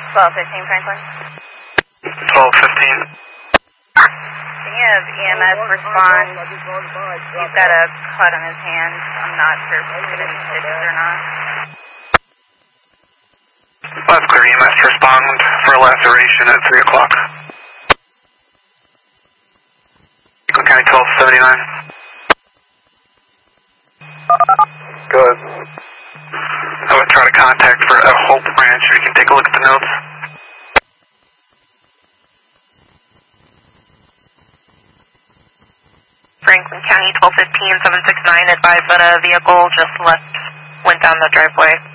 1215 Franklin. 1215. Can you have EMS respond? He's got a cut on his hand. I'm not sure if he's got any stitches or not. That's clear. EMS respond for a laceration at 3 o'clock. Franklin County 1279. Good. I would try to contact for a Hope branch. You can take a look at the notes. Franklin County 1215 769 advised that a vehicle just went down the driveway.